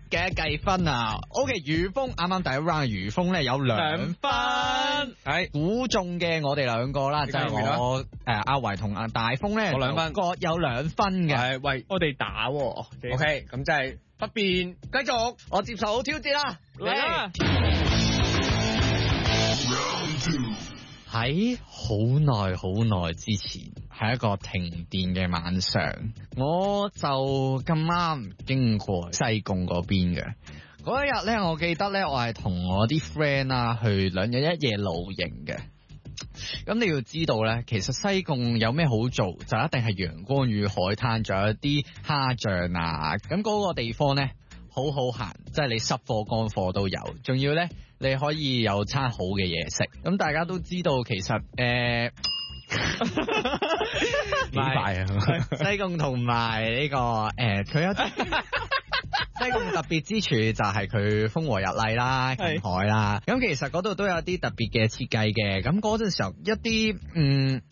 嘅計分啊。OK， 余峰啱啱第一 round 余峰咧有2分，係估中嘅我哋兩個啦，就係我阿維同阿大峰咧， 我2分， 各有2分嘅。 係喂， 我哋打喎。 OK， 咁即係不變，繼續， 我接受挑戰啦， 嚟啦！ 喺好耐之前，係一個停電嘅晚上，我就咁啱經過西貢嗰邊嘅。嗰一日咧，我記得咧，我係同我啲 friend 啊去2日1夜露營嘅。咁你要知道咧，其實西貢有咩好做，就一定係陽光與海灘，仲有啲蝦醬啊。咁嗰個地方咧，好好行，即係你濕貨乾貨都有，仲要咧你可以有餐好嘅嘢食。咁大家都知道，其實幾快啊！ 西貢同埋呢個佢有西貢特別之處就係佢風和日麗啦，近海啦。咁其實嗰度都有啲特別嘅設計嘅。咁嗰陣時候一啲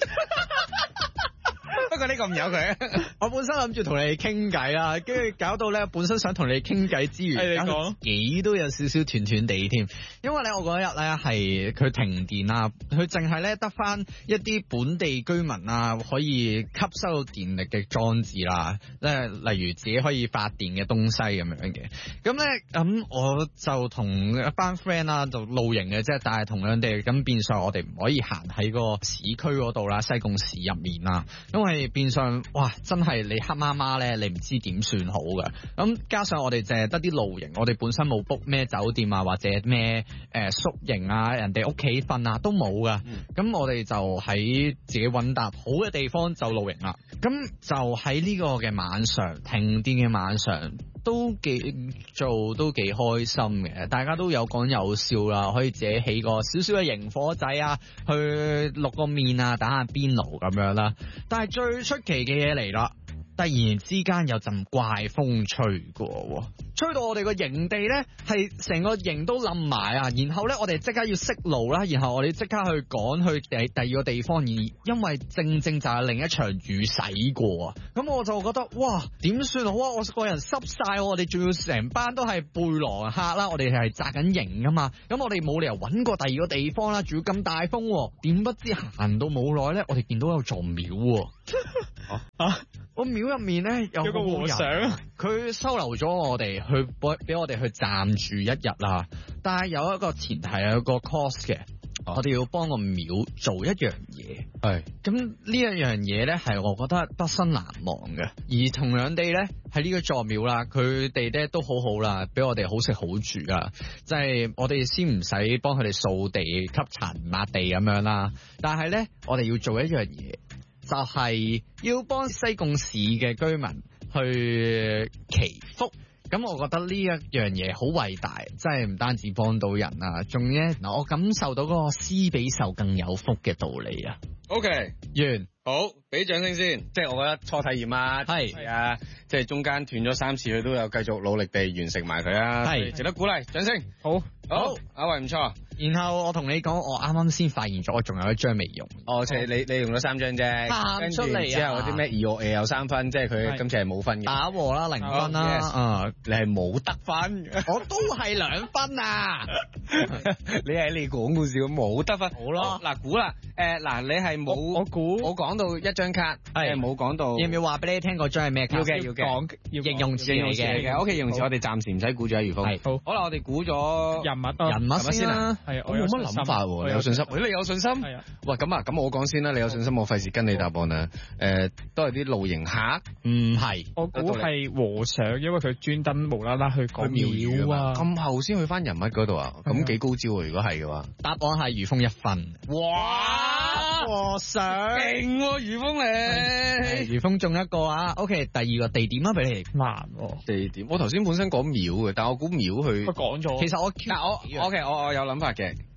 不過呢個唔由佢，我本身諗住同你傾偈啦，跟住搞到咧，本身想同你傾偈之餘， 你講幾都有少少斷斷地添。因為咧，我嗰日咧係佢停電啦，佢淨係咧得翻一啲本地居民啊可以吸收到電力嘅裝置啦，例如自己可以發電嘅東西咁樣嘅。咁咧我就同一班 friend 啦，就露營嘅啫，但係同樣地咁變相我哋唔可以行喺個市區嗰度啦，西貢市入面啦，因為變相哇真係你黑媽媽咧，你唔知點算好㗎。咁加上我哋淨係得啲露營，我哋本身冇 book 咩酒店啊或者咩宿營啊，人哋屋企瞓啊都冇噶。咁我哋就喺自己揾笪好嘅地方就露營啦。咁就喺呢個嘅晚上，停電嘅晚上都幾開心嘅，大家都有講有笑啦，可以自己起個少少嘅營火仔啊，去淥個麵啊，打下邊爐咁樣啦。但係最出奇嘅嘢嚟啦，突然之間有陣怪風吹過，吹到我哋個營地咧係成個營都冧埋啊！然後咧我哋即刻要熄爐啦，然後我哋即刻去趕去第二個地方，而因為正就係另一場雨洗過啊！咁我就覺得哇點算好啊！我個人濕晒，我哋仲要成班都係背囊客啦，我哋係紮緊營噶嘛，咁我哋冇理由揾過第二個地方啦，仲要咁大風，點不知行到冇耐咧，我哋見到有座廟個廟入面咧有個和尚，佢收留咗我哋去俾我哋去暫住1日啦。但係有一個前提，有個 cost 嘅，我哋要幫個廟做一樣嘢。係咁呢一樣嘢咧，係我覺得畢生難忘嘅。而同樣地咧，喺呢個座廟啦，佢哋咧都好好啦，俾我哋好食好住啊。即係我哋先唔使幫佢哋掃地、吸塵、抹地咁樣啦。但係咧，我哋要做一樣嘢。就係要幫西貢市嘅居民去祈福，咁我覺得呢一樣嘢好偉大，真係唔單止幫到人啊，仲咧嗱，我感受到嗰個施比受更有福嘅道理啊。 OK， 完。 好，俾掌聲先，即係我覺得初體驗啊，係啊，即係中間斷咗3次，佢都有繼續努力地完成埋佢啊，係值得鼓勵，掌聲。好，阿維唔錯。 然後我同你講，我啱啱先發現咗，我仲有一張未用。 哦，即係你用咗3張啫， 喊出嚟啊！ 之後嗰啲咩2又3分，即係佢今次係冇分嘅， 打和啦，0分啦， 你係冇得分， 我都係2分啊！ 你講故事咁冇得分，好咯。嗱估啦，嗱你係冇，我講到一張卡，係冇講到， 要唔要話俾你聽嗰張係咩卡？ 要嘅， 形容詞嚟嘅。 OK， 形容詞我哋暫時唔使估住啊，余峰。係好啦，我哋估咗人物先啦。我冇乜諗法喎，你有信心？你有信心？係啊。喂，咁我講先啦，你有信心，我費事跟你答案啦。都係啲露營客，唔係。 我估係和尚，因為佢專登無啦啦去講廟啊。 咁後先去翻人物嗰度啊？咁幾高招喎！如果係嘅話， 答案係余峰1分。哇！和尚勁喎，余峰你。 余峰中一個啊。OK， 第二個地點啊，俾你難喎。 地點，我頭先本身講廟嘅，但我估廟佢。 佢講咗。 其實我 OK，我有諗法嘅。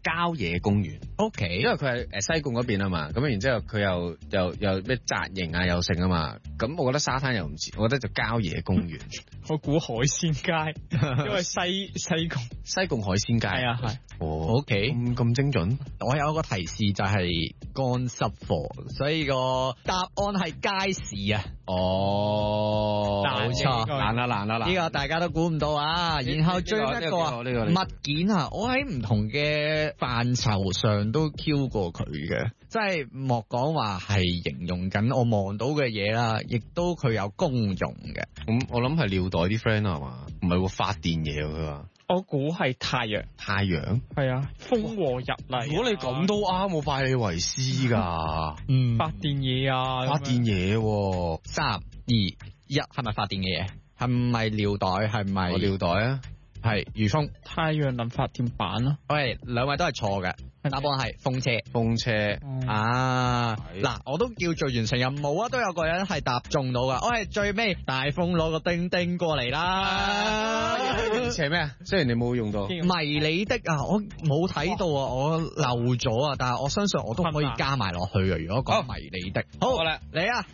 郊野公園。 OK， 因為佢係西貢嗰邊啊嘛，咁然之後佢又咩紮營啊又剩啊嘛，咁我覺得沙灘又唔似，我覺得就郊野公園。 我估海鮮街，因為西貢海鮮街係啊係。 OK， 咁精準。 我有個提示就係乾濕貨，所以個答案係街市啊。 冇錯，難啦， 呢個大家都估唔到啊。然後最後一個物件啊，我喺唔同嘅範疇上都 Q 過佢嘅，即係莫講話係形容緊我望到嘅嘢啦，亦都佢有功用嘅。 咁我諗係尿袋啲 friend 啊嘛，唔係發電嘢佢話。 我估係太陽係啊，風和日麗。 如果你咁都啱，我拜你為師噶。 發電嘢啊， 發電嘢。3、 2、1，係咪發電嘅嘢？係咪尿袋？係咪？ 我尿袋啊， 係余峰。 太陽能發電板咯。 喂，兩位都係錯嘅。答案係風車啊！嗱，我都叫做完成任務啊，都有個人係答中到噶。我係最尾大風攞個叮叮過嚟啦。 係咩啊？雖然你冇用到迷你的啊，我冇睇到啊，我漏咗啊，但係我相信我都可以加埋落去嘅。如果講迷你的，好啦，嚟啊！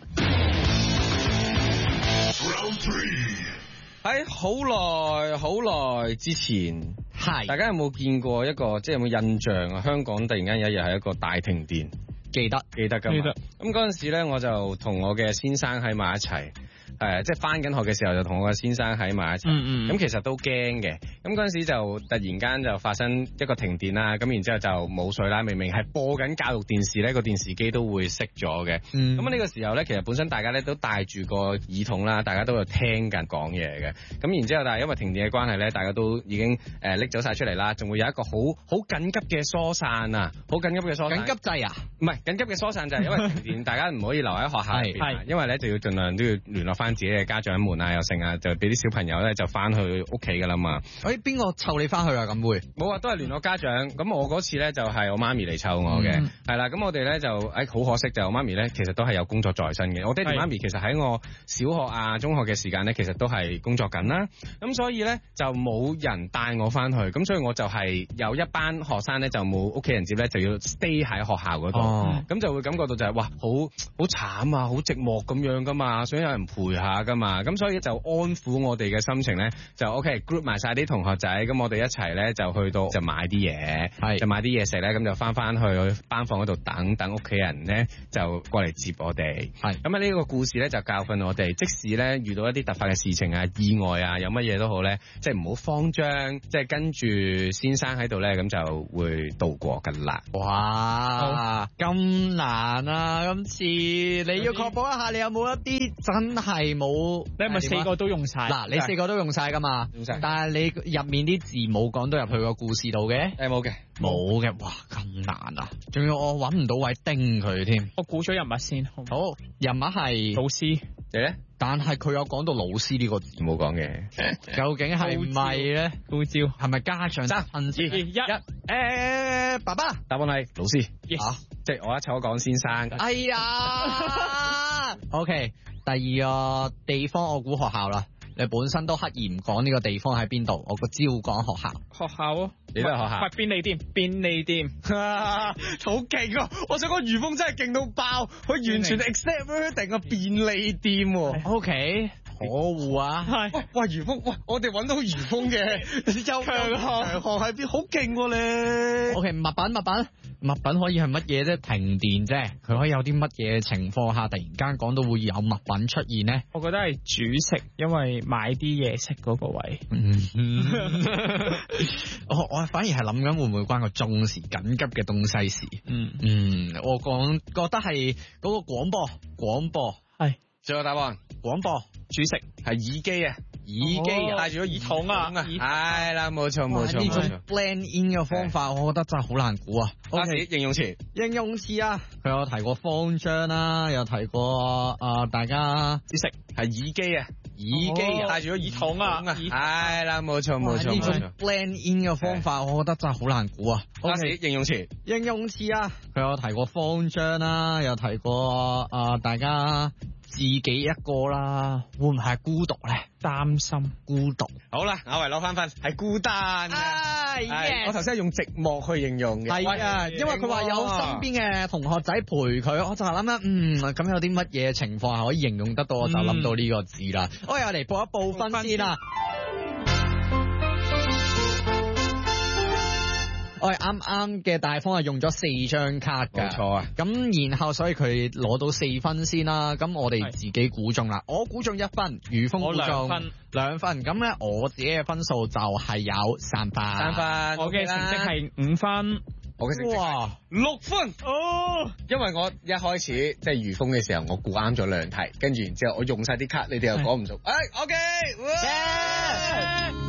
喺好耐之前，係大家有冇見過一個，即係有冇印象啊？香港突然間有一日係一個大停電，記得噶嘛？咁嗰陣時咧，我就同我嘅先生喺埋一齊。即係翻緊學嘅時候就同我個先生喺埋一齊，咁其實都驚嘅。咁嗰陣時就突然間就發生一個停電啦，咁然之後就冇水啦。明明係播緊教育電視咧，個電視機都會熄咗嘅。咁呢個時候咧，其實本身大家咧都戴住個耳筒啦，大家都有聽緊講嘢嘅。咁然之後，但係因為停電嘅關係咧，大家都已經拎走晒出嚟啦，仲會有一個好緊急嘅疏散啊，好緊急嘅疏散。緊急掣啊？唔係緊急嘅疏散就係因為停電，大家唔可以留喺學校入邊，因為咧就要盡量都要聯絡翻自己嘅家長們啊，又剩啊，就俾啲小朋友咧就翻去屋企噶啦嘛。邊個湊你翻去啊？咁會冇啊，都係聯絡家長。咁我嗰次咧就係我媽咪嚟湊我嘅，係啦。咁我哋咧就好可惜就我媽咪咧其實都係有工作在身嘅。我爹哋媽咪其實喺我小學啊、中學嘅時間咧，其實都係工作緊啦。咁所以咧就冇人帶我翻去，咁所以我就係有一班學生咧就冇屋企人接咧，就要 stay 喺學校嗰度。咁就會感覺到就係哇，好慘啊，好寂寞咁樣噶嘛，想有人陪下噶嘛。咁所以就安撫我哋嘅心情咧，就 OK，group 埋晒啲同學仔，咁我哋一齊咧就去到就買啲嘢，就買啲嘢食咧，咁就翻去班房嗰度等屋企人咧就過嚟接我哋。咁啊呢個故事咧就教訓我哋，即使咧遇到一啲突發嘅事情啊、意外啊，有乜嘢都好咧，即係唔好慌張，即係跟住先生喺度咧，咁就會度過噶啦。哇，咁難啊！今次你要確保一下，你有冇一啲真係冇？ 你係咪4個都用晒？ 嗱，你4個都用晒噶嘛？用晒。但係你入面啲字冇講到入去個故事度嘅？ 冇嘅。 冇嘅。哇，咁難啊！仲要我搵唔到位叮佢添。 我估咗人物先。好， 人物係老師。 你咧？ 但係佢有講到老師呢個字冇講嘅，究竟係咪咧？ 高招係咪家長 3、2、1？ 爸爸。 答案係老師。 即係我一齊講先生。哎呀！OK， 第二個地方我估學校啦。你本身都刻意唔講呢個地方喺邊度，我個招講學校。 學校啊， 你都係學校。 便利店， 好勁啊！我想講余峰真係勁到爆，佢完全 accept everything 個便利店。 OK， 可惡啊！ 係，喂余峰，喂，我哋揾到余峰嘅強項喺邊，好勁你。 OK， 物品可以係乜嘢啫？停電啫，佢可以有啲乜嘢情況下突然間講到會有物品出現呢？ 我覺得係煮食，因為買啲嘢食嗰個位。 我反而係諗緊會唔會關個鐘時緊急嘅東西事。我覺得係嗰個廣播係。 最後答案， 廣播煮食係耳機啊。 耳機戴住咗耳筒啊，係啦，冇錯。 呢種 blend in 嘅方法，我覺得真係好難估啊。 OK， 形容詞啊， 佢有提過慌張啦，有提過大家煮食係耳機啊， 戴住咗耳筒啊， 係啦，冇錯。 呢種 blend in 嘅方法，我覺得真係好難估啊。 OK， 形容詞啊， 佢有提過慌張啦，有提過大家自己一個啦，會唔會係孤獨咧？ 擔心孤獨。 好啦，阿維攞翻分，係孤單。 係， 我頭先係用寂寞去形容嘅。 係啊，因為佢話有身邊嘅同學仔陪佢，我就諗啦，咁有啲乜嘢情況係可以形容得到，我就諗到呢個字啦。我哋嚟報一報分先啦。我哋啱嘅大方係用咗4張卡㗎， 冇錯啊。 咁然後所以佢攞到4分先啦。咁我哋自己估中啦，我估中1分，余峰估中2分。咁咧我自己嘅分數就係有3分。 3分， 我嘅成績係5分。 我嘅成績係6分。哦，因為我一開始即係余峰嘅時候，我估啱咗2題，跟住然之後我用晒啲卡，你哋又講唔熟。OK。